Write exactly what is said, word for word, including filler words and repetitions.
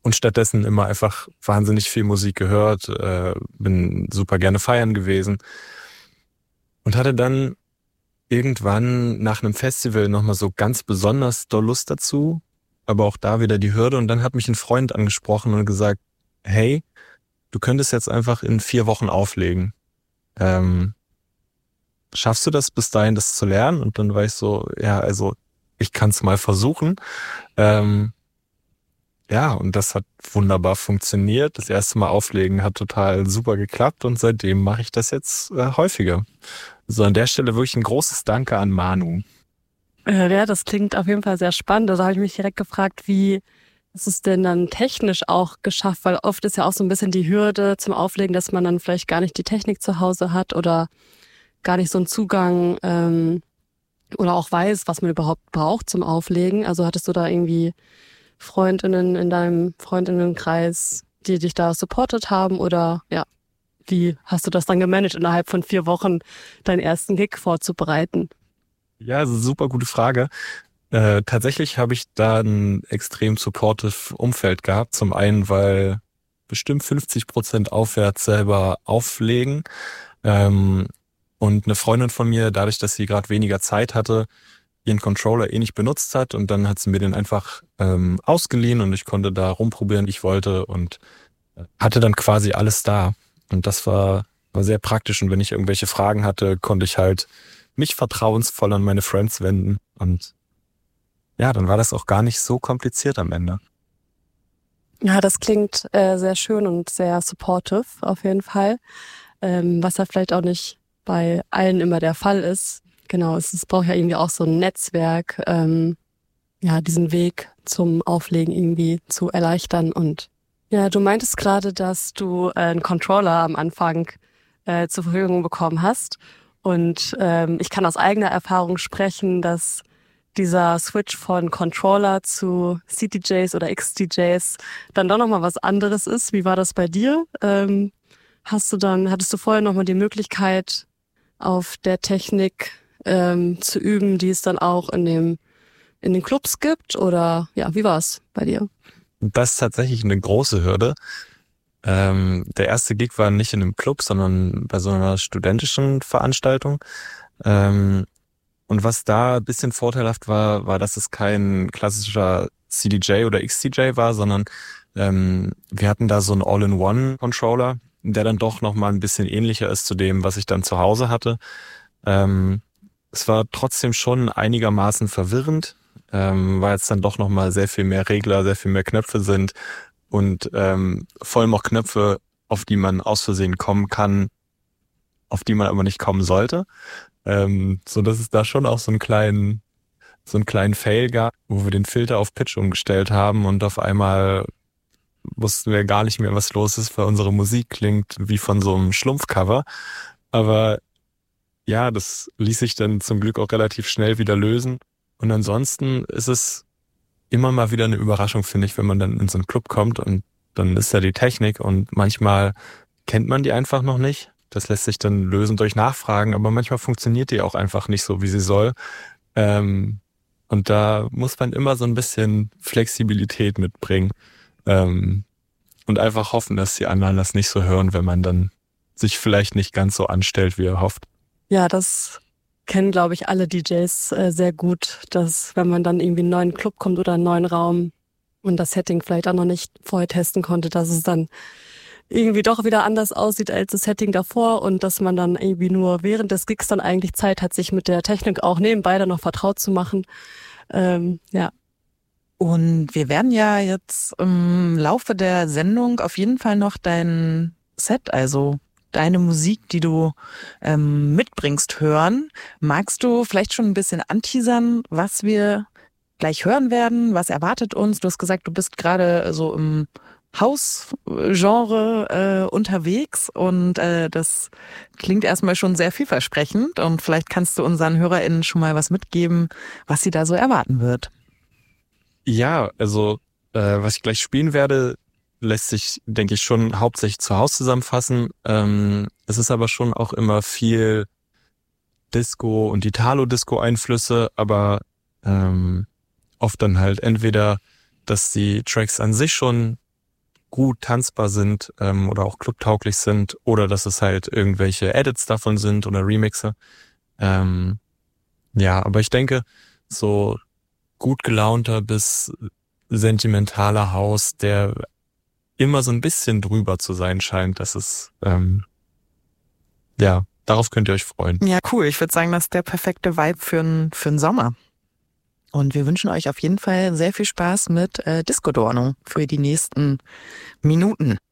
und stattdessen immer einfach wahnsinnig viel Musik gehört, äh, bin super gerne feiern gewesen und hatte dann irgendwann nach einem Festival nochmal so ganz besonders doll Lust dazu, aber auch da wieder die Hürde. Und dann hat mich ein Freund angesprochen und gesagt, hey, du könntest jetzt einfach in vier Wochen auflegen. Ähm, schaffst du das bis dahin, das zu lernen? Und dann war ich so, ja, also ich kann es mal versuchen. Ähm, ja, und das hat wunderbar funktioniert. Das erste Mal auflegen hat total super geklappt und seitdem mache ich das jetzt äh, häufiger. So an der Stelle wirklich ein großes Danke an Manu. Äh, ja, das klingt auf jeden Fall sehr spannend. Also habe ich mich direkt gefragt, wie ist es denn dann technisch auch geschafft? Weil oft ist ja auch so ein bisschen die Hürde zum Auflegen, dass man dann vielleicht gar nicht die Technik zu Hause hat oder gar nicht so einen Zugang ähm, oder auch weiß, was man überhaupt braucht zum Auflegen. Also hattest du da irgendwie Freundinnen in deinem Freundinnenkreis, die dich da supportet haben oder ja, wie hast du das dann gemanagt, innerhalb von vier Wochen deinen ersten Gig vorzubereiten? Ja, also super gute Frage. Äh, tatsächlich habe ich da ein extrem supportive Umfeld gehabt. Zum einen, weil bestimmt fünfzig Prozent aufwärts selber auflegen. Ähm, und eine Freundin von mir, dadurch, dass sie gerade weniger Zeit hatte, ihren Controller eh nicht benutzt hat und dann hat sie mir den einfach ähm, ausgeliehen und ich konnte da rumprobieren, wie ich wollte und hatte dann quasi alles da. Und das war, war sehr praktisch und wenn ich irgendwelche Fragen hatte, konnte ich halt mich vertrauensvoll an meine Friends wenden und ja, dann war das auch gar nicht so kompliziert am Ende. Ja, das klingt äh, sehr schön und sehr supportive auf jeden Fall, ähm, was ja vielleicht auch nicht bei allen immer der Fall ist. Genau, es, es braucht ja irgendwie auch so ein Netzwerk, ähm, ja, diesen Weg zum Auflegen irgendwie zu erleichtern. Und ja, du meintest gerade, dass du äh, einen Controller am Anfang äh, zur Verfügung bekommen hast. Und ähm, ich kann aus eigener Erfahrung sprechen, dass dieser Switch von Controller zu C D Js oder X D Js dann doch nochmal was anderes ist. Wie war das bei dir? Ähm, hast du dann, hattest du vorher nochmal die Möglichkeit, auf der Technik ähm, zu üben, die es dann auch in dem in den Clubs gibt? Oder ja, wie war es bei dir? Das ist tatsächlich eine große Hürde. Ähm, der erste Gig war nicht in einem Club, sondern bei so einer studentischen Veranstaltung. Ähm, und was da ein bisschen vorteilhaft war, war, dass es kein klassischer C D J oder X D J war, sondern ähm, wir hatten da so einen All-in-One-Controller, der dann doch nochmal ein bisschen ähnlicher ist zu dem, was ich dann zu Hause hatte. Ähm, es war trotzdem schon einigermaßen verwirrend, ähm, weil es dann doch nochmal sehr viel mehr Regler, sehr viel mehr Knöpfe sind und ähm, vor allem auch Knöpfe, auf die man aus Versehen kommen kann, auf die man aber nicht kommen sollte. Ähm, so dass es da schon auch so einen kleinen, so einen kleinen Fail gab, wo wir den Filter auf Pitch umgestellt haben und auf einmal wussten wir gar nicht mehr, was los ist, weil unsere Musik klingt wie von so einem Schlumpfcover. Aber ja, das ließ sich dann zum Glück auch relativ schnell wieder lösen. Und ansonsten ist es immer mal wieder eine Überraschung, finde ich, wenn man dann in so einen Club kommt und dann ist da die Technik und manchmal kennt man die einfach noch nicht. Das lässt sich dann lösen durch Nachfragen, aber manchmal funktioniert die auch einfach nicht so, wie sie soll. Ähm, und da muss man immer so ein bisschen Flexibilität mitbringen ähm, und einfach hoffen, dass die anderen das nicht so hören, wenn man dann sich vielleicht nicht ganz so anstellt, wie er hofft. Ja, das kennen, glaube ich, alle D Js äh, sehr gut, dass wenn man dann irgendwie in einen neuen Club kommt oder einen neuen Raum und das Setting vielleicht auch noch nicht vorher testen konnte, dass es dann irgendwie doch wieder anders aussieht als das Setting davor und dass man dann irgendwie nur während des Gigs dann eigentlich Zeit hat, sich mit der Technik auch nebenbei dann noch vertraut zu machen. Ähm, ja. Und wir werden ja jetzt im Laufe der Sendung auf jeden Fall noch dein Set, also deine Musik, die du ähm, mitbringst, hören. Magst du vielleicht schon ein bisschen anteasern, was wir gleich hören werden? Was erwartet uns? Du hast gesagt, du bist gerade so im House-Genre äh, unterwegs und äh, das klingt erstmal schon sehr vielversprechend und vielleicht kannst du unseren HörerInnen schon mal was mitgeben, was sie da so erwarten wird. Ja, also äh, was ich gleich spielen werde, lässt sich, denke ich, schon hauptsächlich zu Hause zusammenfassen. Ähm, es ist aber schon auch immer viel Disco und Italo-Disco-Einflüsse, aber ähm, oft dann halt entweder, dass die Tracks an sich schon gut tanzbar sind ähm, oder auch clubtauglich sind oder dass es halt irgendwelche Edits davon sind oder Remixe. Ähm, ja, aber ich denke, so gut gelaunter bis sentimentaler House, der immer so ein bisschen drüber zu sein scheint, das ist, ähm, ja, darauf könnt ihr euch freuen. Ja, cool. Ich würde sagen, das ist der perfekte Vibe für einen für einen Sommer. Und wir wünschen euch auf jeden Fall sehr viel Spaß mit äh, Disco Dorno für die nächsten Minuten.